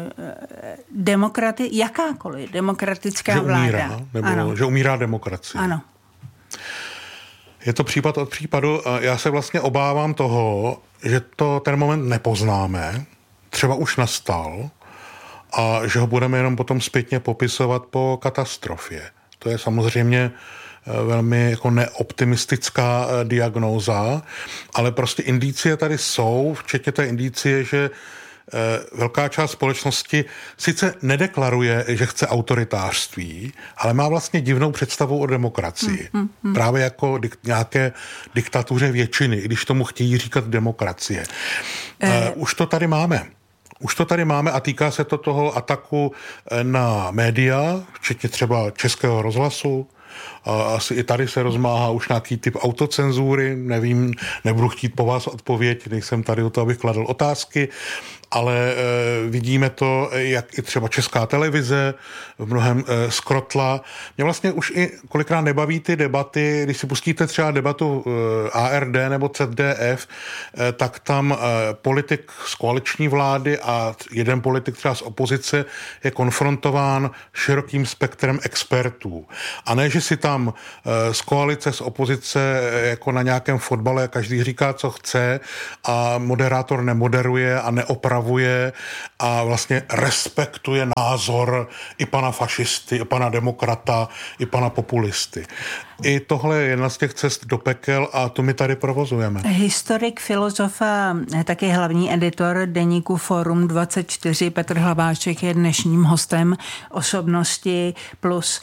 J: jakákoliv demokratická vláda...
K: Nebo že umírá demokracie.
J: Ano.
K: Je to případ od případu. Já se vlastně obávám toho, že ten moment nepoznáme, třeba už nastal a že ho budeme jenom potom zpětně popisovat po katastrofě. To je samozřejmě velmi jako neoptimistická diagnóza, ale prostě indicie tady jsou, včetně té indicie, že velká část společnosti sice nedeklaruje, že chce autoritářství, ale má vlastně divnou představu o demokracii. Právě jako nějaké diktatuře většiny, i když tomu chtějí říkat demokracie. Už to tady máme a týká se to toho ataku na média, včetně třeba Českého rozhlasu. A asi i tady se rozmáhá už nějaký typ autocenzury, nevím, nebudu chtít po vás odpověď, nejsem tady o to, abych kladl otázky, ale vidíme to, jak i třeba Česká televize v mnohem skrotla. Mě vlastně už i kolikrát nebaví ty debaty, když si pustíte třeba debatu ARD nebo ZDF, tak tam politik z koaliční vlády a jeden politik třeba z opozice je konfrontován širokým spektrem expertů. A ne, že si tam z koalice, z opozice jako na nějakém fotbale každý říká, co chce a moderátor nemoderuje a neopravuje a vlastně respektuje názor i pana fašisty, i pana demokrata, i pana populisty. I tohle je jedna z těch cest do pekel a to my tady provozujeme.
J: Historik, filozof a taky hlavní editor deníku Forum 24 Petr Hlaváček je dnešním hostem Osobnosti Plus.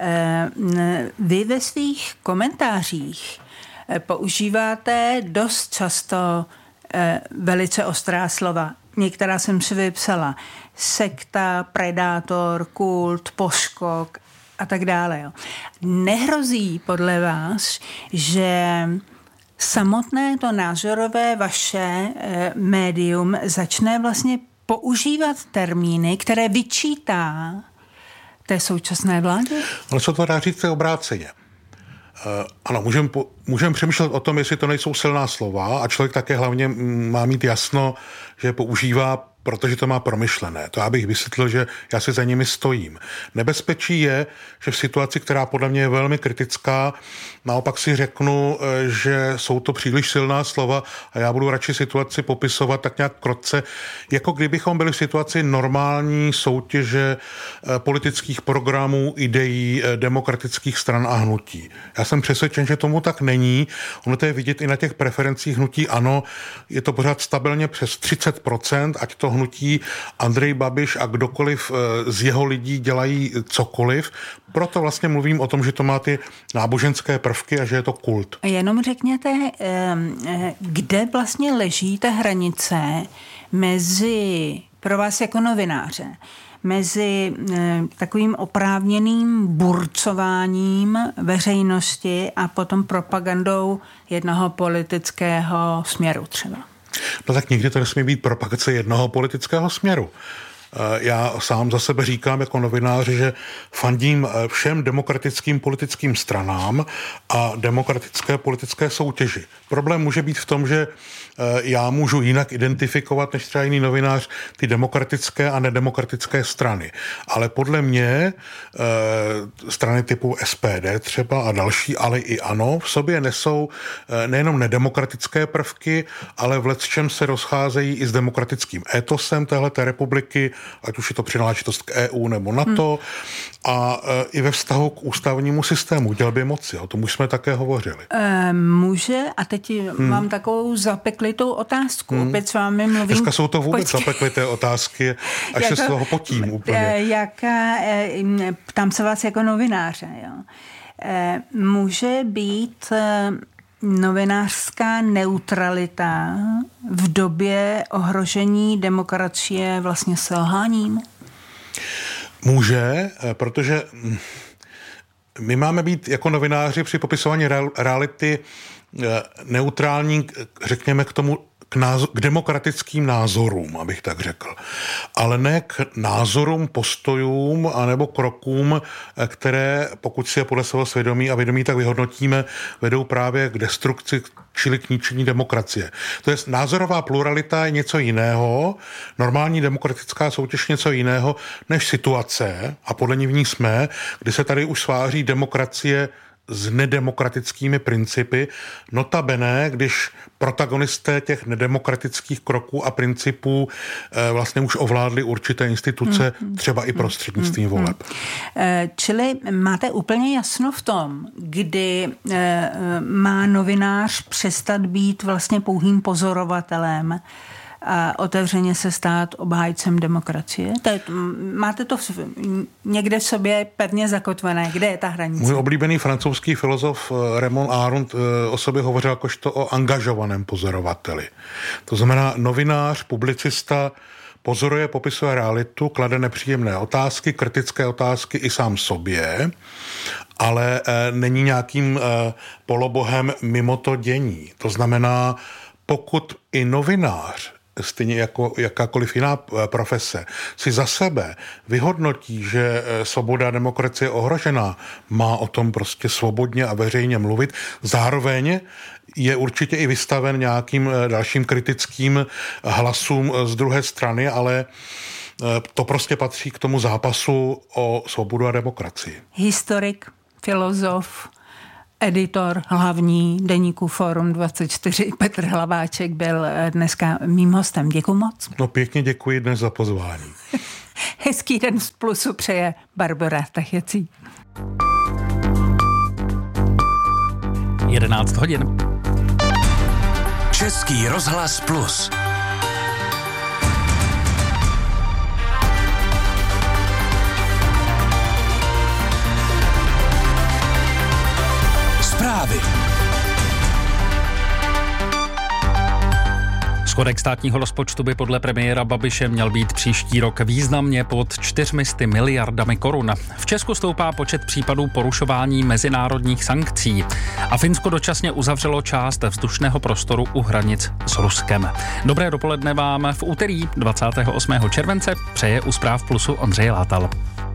J: Vy ve svých komentářích používáte dost často velice ostrá slova. Některá jsem si vypsala. Sekta, predátor, kult, poskok a tak dále. Jo. Nehrozí podle vás, že samotné to názorové vaše médium začne vlastně používat termíny, které vyčítá té současné vládě?
K: Ale co to dá říct obráceně? Ano, můžeme přemýšlet o tom, jestli to nejsou silná slova a člověk také hlavně má mít jasno, že používá, protože to má promyšlené. To já bych vysvětlil, že já si za nimi stojím. Nebezpečí je, že v situaci, která podle mě je velmi kritická, naopak si řeknu, že jsou to příliš silná slova a já budu radši situaci popisovat tak nějak krotce, jako kdybychom byli v situaci normální soutěže politických programů, ideí demokratických stran a hnutí. Já jsem přesvědčen, že tomu tak není. Ono to je vidět i na těch preferencích hnutí ANO. Je to pořád stabilně přes 30%, ať to hnutí Andrej Babiš a kdokoliv z jeho lidí dělají cokoliv. Proto vlastně mluvím o tom, že to má ty náboženské prvky a že je to kult.
J: Jenom řekněte, kde vlastně leží ta hranice mezi, pro vás jako novináře, mezi takovým oprávněným burcováním veřejnosti a potom propagandou jednoho politického směru třeba?
K: No tak nikdy to nesmí být propagace jednoho politického směru. Já sám za sebe říkám jako novinář, že fandím všem demokratickým politickým stranám a demokratické politické soutěži. Problém může být v tom, že já můžu jinak identifikovat než třeba jiný novinář ty demokratické a nedemokratické strany. Ale podle mě strany typu SPD třeba a další, ale i ANO v sobě nesou nejenom nedemokratické prvky, ale v lecčem se rozcházejí i s demokratickým etosem téhleté republiky, ať už je to přináležitost k EU nebo NATO a i ve vztahu k ústavnímu systému, dělbě moci. O tom už jsme také hovořili.
J: Může, a teď mám takovou zapeklitou otázku. Opět s vámi mluvím.
K: Dneska jsou to vůbec zapeklité otázky, až se z toho potím úplně.
J: Ptám se vás jako novináře. Jo. Může být novinářská neutralita v době ohrožení demokracie vlastně selháním?
K: Může, protože my máme být jako novináři při popisování reality neutrální, řekněme, k demokratickým názorům, abych tak řekl. Ale ne k názorům, postojům anebo krokům, které, pokud si je podle svého svědomí a vědomí tak vyhodnotíme, vedou právě k destrukci, čili k ničení demokracie. To je názorová pluralita je něco jiného, normální demokratická soutěž něco jiného, než situace, a podle ní v ní jsme, kdy se tady už sváří demokracie s nedemokratickými principy. Notabene, když protagonisté těch nedemokratických kroků a principů vlastně už ovládli určité instituce, třeba i prostřednictvím voleb.
J: Čili máte úplně jasno v tom, kdy má novinář přestat být vlastně pouhým pozorovatelem a otevřeně se stát obhájcem demokracie? Máte to někde v sobě pevně zakotvené. Kde je ta hranice?
K: Můj oblíbený francouzský filozof Raymond Aron o sobě hovořil jakožto o angažovaném pozorovateli. To znamená novinář, publicista, pozoruje, popisuje realitu, klade nepříjemné otázky, kritické otázky i sám sobě, ale není nějakým polobohem mimo to dění. To znamená, pokud i novinář, stejně jako jakákoliv jiná profese, si za sebe vyhodnotí, že svoboda a demokracie je ohrožená, má o tom prostě svobodně a veřejně mluvit, zároveň je určitě i vystaven nějakým dalším kritickým hlasům z druhé strany, ale to prostě patří k tomu zápasu o svobodu a demokracii.
J: Historik, filozof, editor hlavní deníku Forum 24 Petr Hlaváček byl dneska mým hostem. Děkuji moc.
K: No pěkně děkuji dnes za pozvání.
J: Hezký den z Plusu přeje Barbora Tachecí.
I: 11 hodin.
F: Český rozhlas Plus. Zprávy.
I: Schodek státního rozpočtu by podle premiéra Babiše měl být příští rok významně pod 400 miliardami korun. V Česku stoupá počet případů porušování mezinárodních sankcí a Finsko dočasně uzavřelo část vzdušného prostoru u hranic s Ruskem. Dobré dopoledne vám v úterý 28. července přeje u Zpráv Plusu Ondřej Látal.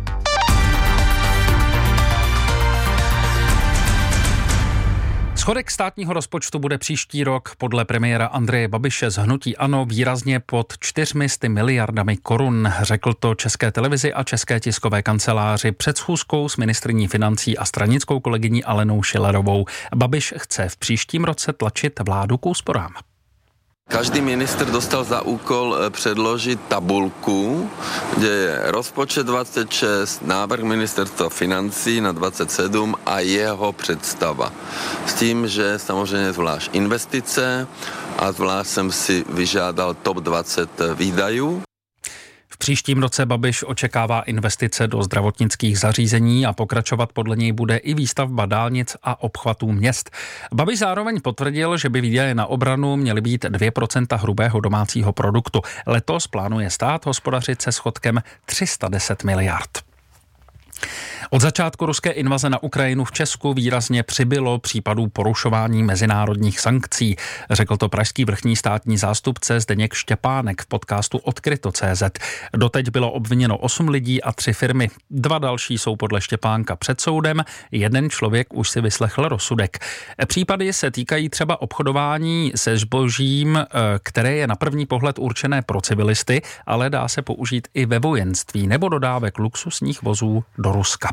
I: Schodek státního rozpočtu bude příští rok podle premiéra Andreje Babiše z hnutí ANO výrazně pod 400 miliardami korun, řekl to České televizi a České tiskové kanceláři před schůzkou s ministryní financí a stranickou kolegyní Alenou Schillerovou. Babiš chce v příštím roce tlačit vládu k úsporám.
L: Každý ministr dostal za úkol předložit tabulku, kde je rozpočet 26, návrh ministerstva financí na 27 a jeho představa. S tím, že samozřejmě zvlášť investice a zvlášť jsem si vyžádal top 20 výdajů.
I: V příštím roce Babiš očekává investice do zdravotnických zařízení a pokračovat podle něj bude i výstavba dálnic a obchvatů měst. Babiš zároveň potvrdil, že by výdaje na obranu měly být 2% hrubého domácího produktu. Letos plánuje stát hospodařit se schodkem 310 miliard. Od začátku ruské invaze na Ukrajinu v Česku výrazně přibylo případů porušování mezinárodních sankcí. Řekl to pražský vrchní státní zástupce Zdeněk Štěpánek v podcastu Odkryto.cz. Doteď bylo obviněno 8 lidí a 3 firmy. 2 další jsou podle Štěpánka před soudem, 1 člověk už si vyslechl rozsudek. Případy se týkají třeba obchodování se zbožím, které je na první pohled určené pro civilisty, ale dá se použít i ve vojenství nebo dodávek luxusních vozů do Ruska.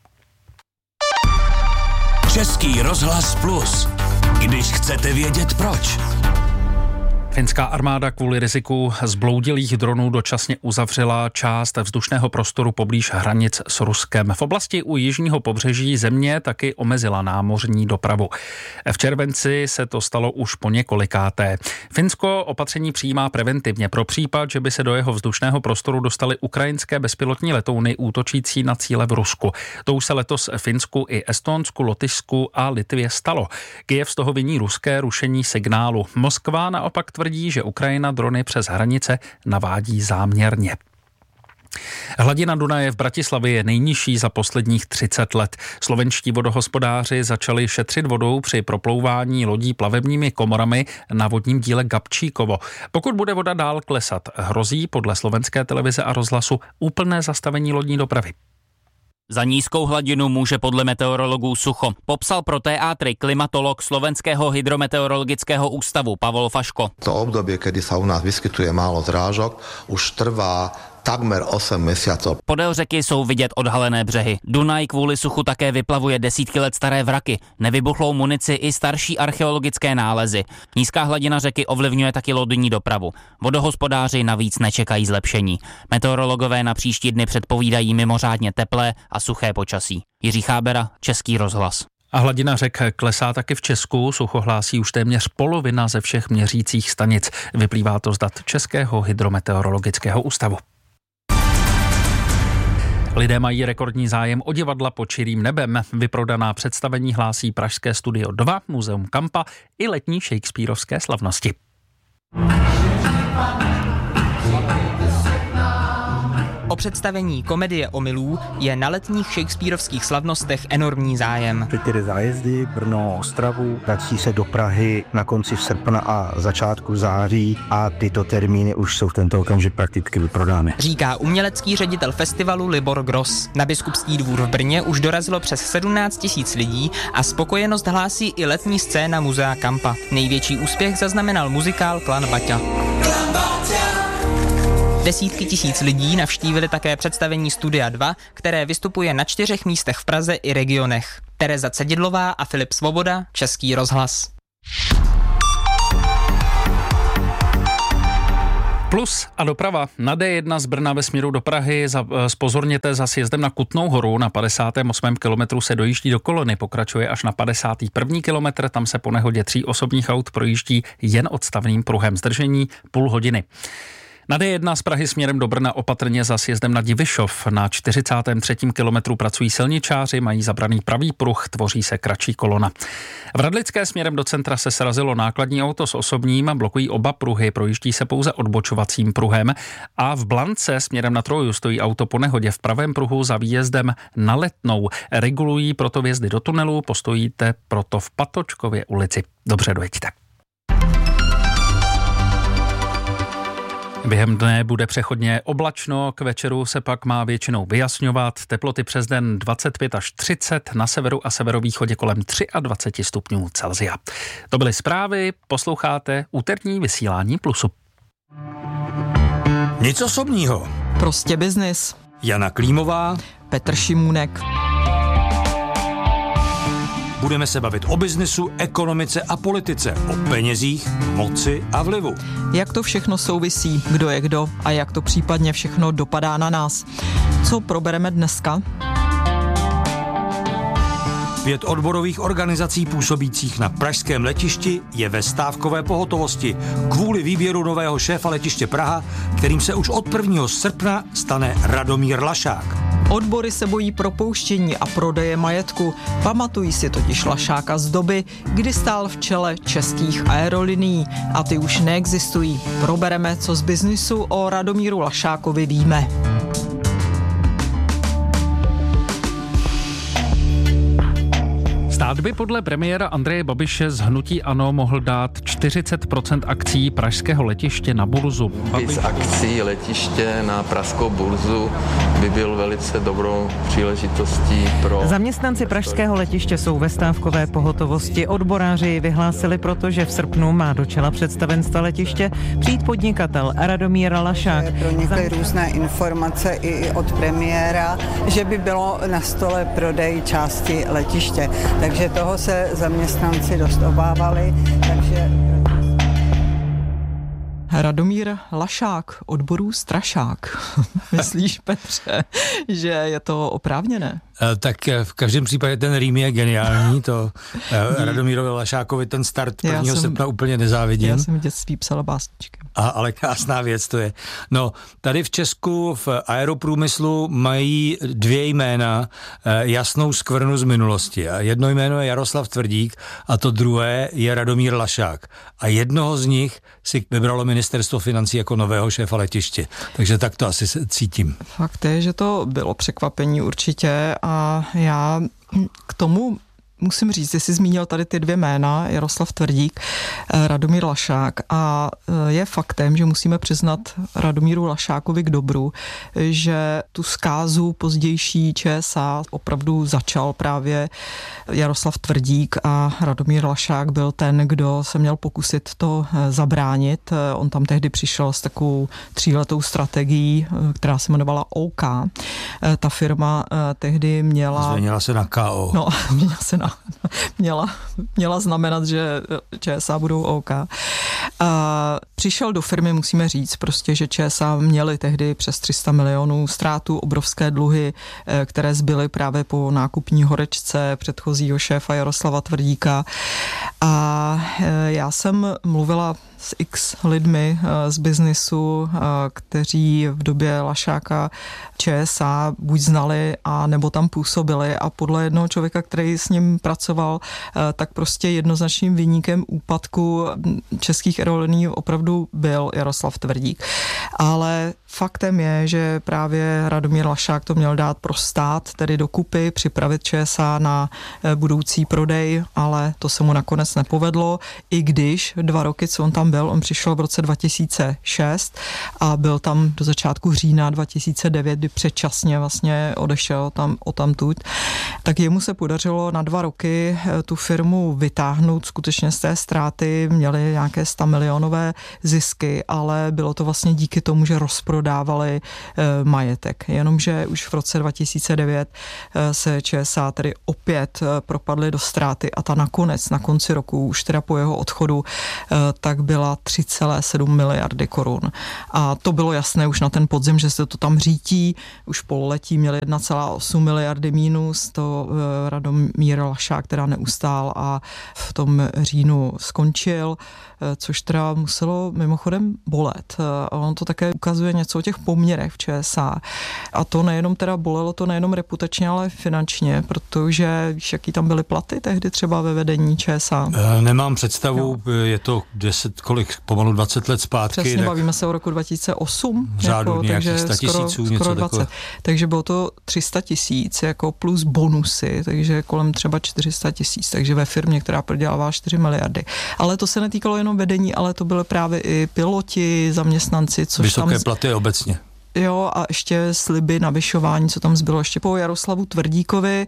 F: Český rozhlas Plus. Když chcete vědět proč.
I: Finská armáda kvůli riziku zbloudilých dronů dočasně uzavřela část vzdušného prostoru poblíž hranic s Ruskem. V oblasti u jižního pobřeží země taky omezila námořní dopravu. V červenci se to stalo už po několikáté. Finsko opatření přijímá preventivně pro případ, že by se do jeho vzdušného prostoru dostaly ukrajinské bezpilotní letouny útočící na cíle v Rusku. To už se letos Finsku i Estonsku, Lotyšsku a Litvě stalo. Kyjev z toho viní ruské rušení signálu. Moskva naopak tvrdí, že Ukrajina drony přes hranice navádí záměrně. Hladina Dunaje v Bratislavě je nejnižší za posledních 30 let. Slovenští vodohospodáři začali šetřit vodou při proplouvání lodí plavebními komorami na vodním díle Gabčíkovo. Pokud bude voda dál klesat, hrozí podle slovenské televize a rozhlasu úplné zastavení lodní dopravy.
M: Za nízkou hladinu může podle meteorologů sucho, popsal pro teátry klimatolog Slovenského hydrometeorologického ústavu Pavol Faško.
N: To obdobie, kedy sa u nás vyskytuje málo zrážok, už trvá takmer 8 měsíců.
M: Podél řeky jsou vidět odhalené břehy. Dunaj kvůli suchu také vyplavuje desítky let staré vraky, nevybuchlou munici i starší archeologické nálezy. Nízká hladina řeky ovlivňuje taky lodní dopravu. Vodohospodáři navíc nečekají zlepšení. Meteorologové na příští dny předpovídají mimořádně teplé a suché počasí. Jiří Chábera, Český rozhlas.
I: A hladina řek klesá taky v Česku, sucho hlásí už téměř polovina ze všech měřících stanic. Vyplývá to z dat Českého hydrometeorologického ústavu. Lidé mají rekordní zájem o divadla pod čirým nebem. Vyprodaná představení hlásí pražské Studio 2, Muzeum Kampa i letní shakespearovské slavnosti.
O: O představení Komedie omylů je na letních shakespearovských slavnostech enormní zájem.
P: Ty zájezdy Brno, Ostravu, vrací se do Prahy na konci srpna a začátku září a tyto termíny už jsou v tento okamžik prakticky vyprodány.
O: Říká umělecký ředitel festivalu Libor Gross. Na Biskupský dvůr v Brně už dorazilo přes 17 000 lidí a spokojenost hlásí i letní scéna Muzea Kampa. Největší úspěch zaznamenal muzikál Klan Baťa. Desítky tisíc lidí navštívili také představení Studia 2, které vystupuje na 4 místech v Praze i regionech. Tereza Cedidlová a Filip Svoboda, Český rozhlas.
I: Plus a doprava. Na D1 z Brna ve směru do Prahy zpozorněte za sjezdem na Kutnou Horu. Na 58. kilometru se dojíždí do kolony, pokračuje až na 51. kilometr, tam se po nehodě 3 osobních aut projíždí jen odstavným pruhem, zdržení půl hodiny. Na D1 z Prahy směrem do Brna opatrně za sjezdem na Divišov. Na 43. kilometru pracují silničáři, mají zabraný pravý pruh, tvoří se kratší kolona. V Radlické směrem do centra se srazilo nákladní auto s osobním, blokují oba pruhy, projíždí se pouze odbočovacím pruhem a v Blance směrem na Troju stojí auto po nehodě v pravém pruhu za výjezdem na Letnou. Regulují proto vjezdy do tunelu, postojíte proto v Patočkově ulici. Dobře dojeďte. Během dne bude přechodně oblačno, k večeru se pak má většinou vyjasňovat, teploty přes den 25 až 30, na severu a severovýchodě kolem 23 stupňů Celsia. To byly zprávy, posloucháte úterní vysílání Plusu.
Q: Nic osobního.
R: Prostě biznis.
Q: Jana Klímová,
R: Petr Šimůnek.
Q: Budeme se bavit o biznesu, ekonomice a politice, o penězích, moci a vlivu.
R: Jak to všechno souvisí, kdo je kdo a jak to případně všechno dopadá na nás. Co probereme dneska?
Q: 5 odborových organizací působících na pražském letišti je ve stávkové pohotovosti kvůli výběru nového šéfa letiště Praha, kterým se už od 1. srpna stane Radomír Lašák.
R: Odbory se bojí propouštění a prodeje majetku. Pamatují si totiž Lašáka z doby, kdy stál v čele českých aerolinií a ty už neexistují. Probereme, co z biznisu o Radomíru Lašákovi víme.
I: Stát by podle premiéra Andreje Babiše z hnutí ANO mohl dát 40% akcií pražského letiště na burzu.
L: Víc akcí letiště na pražskou burzu by byl velice dobrou příležitostí pro...
S: Zaměstnanci pražského letiště jsou ve stávkové pohotovosti. Odboráři vyhlásili proto, že v srpnu má do čela představenstva letiště přijít podnikatel Radomír Lašák.
T: Pronikly různé informace i od premiéra, že by bylo na stole prodej části letiště. Takže toho se zaměstnanci dost obávali, takže...
R: Radomír Lašák, odborů strašák. Myslíš, Petře, že je to oprávněné?
Q: Tak v každém případě ten rým je geniální, to Radomírovi Lašákovi ten start 1. srpna úplně nezávidím.
R: Já jsem v dětství psala básničky.
Q: Ale krásná věc to je. No, tady v Česku v aeroprůmyslu mají 2 jména jasnou skvrnu z minulosti. A jedno jméno je Jaroslav Tvrdík a to druhé je Radomír Lašák. A jednoho z nich si vybralo ministerstvo financí jako nového šéfa letiště. Takže tak to asi cítím.
R: Fakt je, že to bylo překvapení určitě a já k tomu musím říct, že jsi zmínil tady ty 2 jména, Jaroslav Tvrdík, Radomír Lašák a je faktem, že musíme přiznat Radomíru Lašákovi k dobru, že tu zkázu pozdější ČSA opravdu začal právě Jaroslav Tvrdík a Radomír Lašák byl ten, kdo se měl pokusit to zabránit. On tam tehdy přišel s takovou 3letou strategií, která se jmenovala OK. Ta firma tehdy měla...
Q: Změnila se na KO.
R: No, měla znamenat, že ČSA budou OK. Přišel do firmy, musíme říct prostě, že ČSA měli tehdy přes 300 milionů ztrátu, obrovské dluhy, které zbyly právě po nákupní horečce předchozího šéfa Jaroslava Tvrdíka. A já jsem mluvila s x lidmi z biznisu, kteří v době Lašáka ČSA buď znali, a nebo tam působili, a podle jednoho člověka, který s ním pracoval, tak prostě jednoznačným viníkem úpadku českých aerolinií opravdu byl Jaroslav Tvrdík. Ale faktem je, že právě Radomír Lašák to měl dát pro stát, tedy dokupy, připravit ČSA na budoucí prodej, ale to se mu nakonec nepovedlo, i když 2 roky, co on tam byl, on přišel v roce 2006 a byl tam do začátku října 2009, kdy předčasně vlastně odešel tam odtamtud, tak jemu se podařilo na 2 roky tu firmu vytáhnout skutečně z té ztráty, měli nějaké 100 milionové zisky, ale bylo to vlastně díky tomu, že rozprodávali majetek. Jenomže už v roce 2009 se ČSA tedy opět propadly do ztráty a ta nakonec, na konci roku, už teda po jeho odchodu, tak byla 3,7 miliardy korun. A to bylo jasné už na ten podzim, že se to tam řítí. Už pololetí měli 1,8 miliardy mínus, to Radomír Lašák teda neustál a v tom říjnu skončil, což teda muselo mimochodem bolet. A on to také ukazuje něco o těch poměrech v ČSA. A to nejenom teda bolelo, to nejenom reputačně, ale finančně, protože víš, jaký tam byly platy tehdy třeba ve vedení ČSA?
Q: Nemám představu, je to 10, pomalu 20 let zpátky.
R: Přesně, tak bavíme se o roku 2008.
Q: V řádu nějakých 100 tisíců, něco
R: 20. Takové. Takže bylo to 300 tisíc jako plus bonusy, takže kolem třeba 400 tisíc, takže ve firmě, která prodělává 4 miliardy. Ale to se netýkalo jenom vedení, ale to byly právě i piloti, zaměstnanci, což
Q: vysoké platy obecně.
R: Jo, a ještě sliby navyšování, co tam zbylo ještě po Jaroslavu Tvrdíkovi,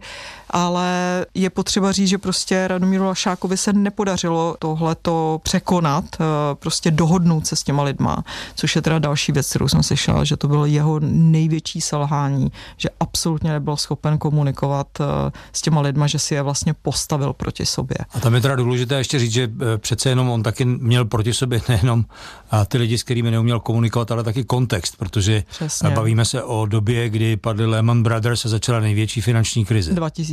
R: ale je potřeba říct, že prostě Radomíru Lašákovi se nepodařilo tohleto překonat, prostě dohodnout se s těma lidma, což je teda další věc, kterou jsem slyšela, že to bylo jeho největší selhání, že absolutně nebyl schopen komunikovat s těma lidma, že si je vlastně postavil proti sobě.
Q: A tam je teda důležité ještě říct, že přece jenom on taky měl proti sobě nejenom ty lidi, s kterými neuměl komunikovat, ale taky kontext, protože přesně. Bavíme se o době, kdy padly Lehman Brothers a začala největší finanční krize.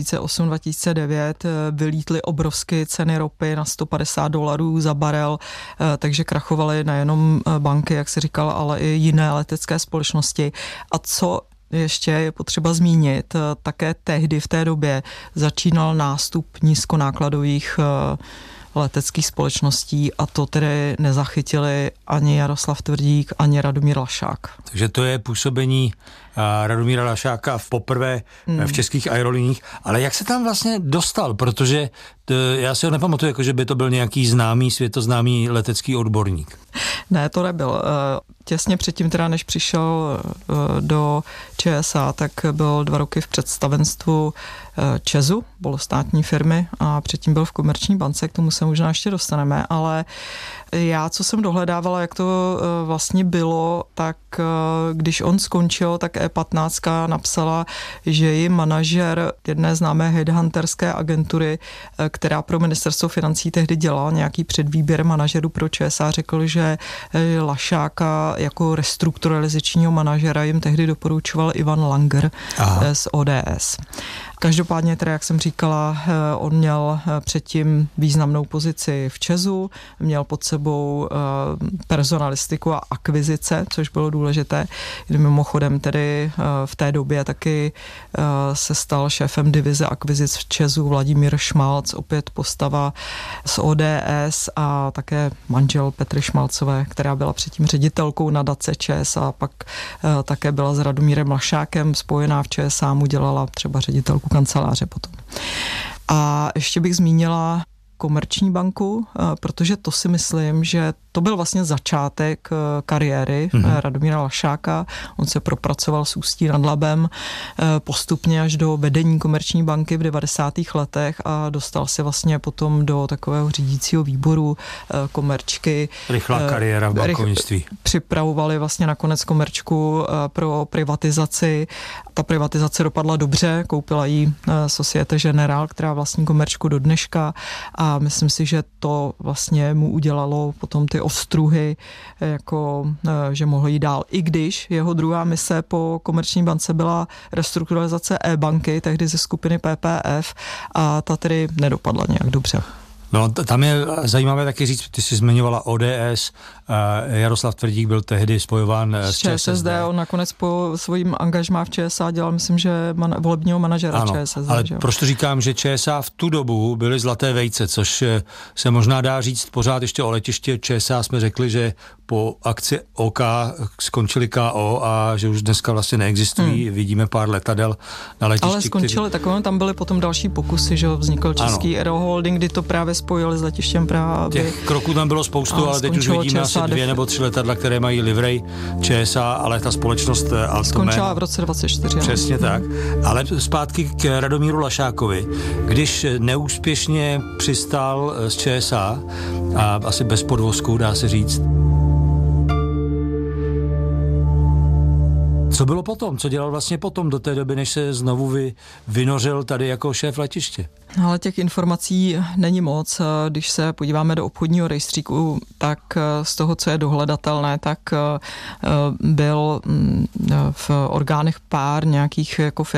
R: 2008-2009 vylítly obrovské ceny ropy na $150 za barel, takže krachovaly nejenom banky, jak se říkal, ale i jiné letecké společnosti. A co ještě je potřeba zmínit, také tehdy v té době začínal nástup nízkonákladových leteckých společností a to tedy nezachytili ani Jaroslav Tvrdík, ani Radomír Lašák.
Q: Takže to je působení Radomíra Lašáka poprvé v českých aeroliních, ale jak se tam vlastně dostal, protože já si ho nepamatuju, jako že by to byl nějaký známý, světoznámý letecký odborník.
R: Ne, to nebyl. Těsně předtím, teda než přišel do ČSA, tak byl 2 roky v představenstvu ČEZu, polostátní firmy, a předtím byl v Komerční bance, k tomu se možná ještě dostaneme, ale já, co jsem dohledávala, jak to vlastně bylo, tak když on skončil, tak E15 napsala, že ji manažer jedné známé headhunterské agentury, která pro ministerstvo financí tehdy dělala nějaký předvýběr manažerů pro ČSA, řekl, že Lašáka jako restrukturalizačního manažera jim tehdy doporučoval Ivan Langer z ODS. Každopádně teda, jak jsem říkala, on měl předtím významnou pozici v ČEZu, měl pod sebou personalistiku a akvizice, což bylo důležité. Mimochodem tedy v té době taky se stal šéfem divize akvizic v ČEZu Vladimír Šmalc, opět postava z ODS a také manžel Petry Šmalcové, která byla předtím ředitelkou nadace ČEZ a pak také byla s Radomírem Lašákem spojená v ČSA, mu dělala třeba ředitelku kanceláře potom. A ještě bych zmínila Komerční banku, protože to si myslím, že to byl vlastně začátek kariéry Radomíra Lašáka. On se propracoval z Ústí nad Labem postupně až do vedení Komerční banky v 90. letech a dostal se vlastně potom do takového řídícího výboru Komerčky.
Q: Rychlá kariéra v bankovnictví.
R: Připravovali vlastně nakonec Komerčku pro privatizaci. Ta privatizace dopadla dobře, koupila jí Societe Generale, která vlastní Komerčku do dneška a myslím si, že to vlastně mu udělalo potom ty ostruhy, jako že mohl jít dál. I když jeho druhá mise po Komerční bance byla restrukturalizace e-banky, tehdy ze skupiny PPF a ta tedy nedopadla nějak dobře.
Q: No, tam je zajímavé taky říct, ty jsi zmiňovala ODS, Jaroslav Tvrdík byl tehdy spojován s ČSSD.
R: On nakonec po svým angažmá v ČSA dělal, myslím, že volebního manažera
Q: ano,
R: ČSSD.
Q: Ale proč to říkám, že ČSA v tu dobu byly zlaté vejce, což se možná dá říct pořád ještě o letiště ČSA jsme řekli, že po akci OK skončili KO a že už dneska vlastně neexistují. Vidíme pár letadel na letišti.
R: Ale skončili takové, tam byly potom další pokusy, že vznikl Český Aeroholding, kdy to právě spojili s letištěm Praha.
Q: Těch kroků tam bylo spoustu, ale teď už vidíme asi 2 nebo 3 letadla, které mají livrej ČSA, ale ta společnost Altoman
R: skončila v roce 24.
Q: Přesně tak. Ale zpátky k Radomíru Lašákovi. Když neúspěšně přistál z ČSA, a asi bez podvozku, dá se říct, co bylo potom? Co dělal vlastně potom do té doby, než se znovu vynořil tady jako šéf letiště?
R: Ale těch informací není moc. Když se podíváme do obchodního rejstříku, tak z toho, co je dohledatelné, tak byl v orgánech pár nějakých jako